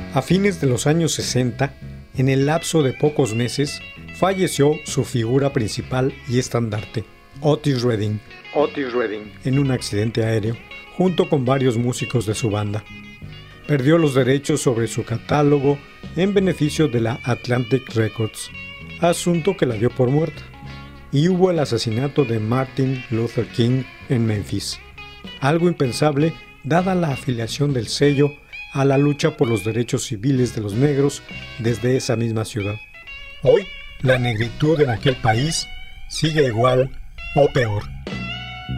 A fines de los años 60, en el lapso de pocos meses, falleció su figura principal y estandarte, Otis Redding, en un accidente aéreo, junto con varios músicos de su banda. Perdió los derechos sobre su catálogo en beneficio de la Atlantic Records, asunto que la dio por muerta. Y hubo el asesinato de Martin Luther King en Memphis, algo impensable dada la afiliación del sello a la lucha por los derechos civiles de los negros desde esa misma ciudad. Hoy, la negritud en aquel país sigue igual o peor.